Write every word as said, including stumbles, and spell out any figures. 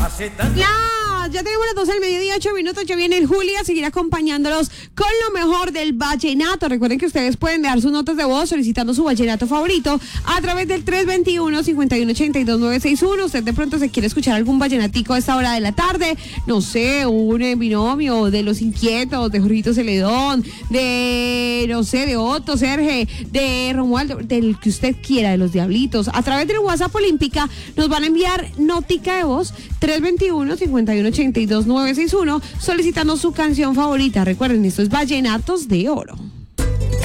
Ya, ya tenemos las doce del mediodía, ocho minutos, ya viene el Juli a seguir acompañándolos con lo mejor del vallenato. Recuerden que ustedes pueden dejar sus notas de voz solicitando su vallenato favorito a través del tres dos uno, cinco uno ocho dos, nueve seis uno. Usted de pronto se quiere escuchar algún vallenatico a esta hora de la tarde, no sé, un eh, binomio de Los Inquietos, de Jorgito Celedón, de, no sé, de Otto Serge, de Romualdo, del que usted quiera, de Los Diablitos. A través del WhatsApp Olímpica nos van a enviar notica de voz tres dos uno, cinco uno ocho dos, nueve seis uno solicitando su canción favorita. Recuerden, esto es Vallenatos de Oro.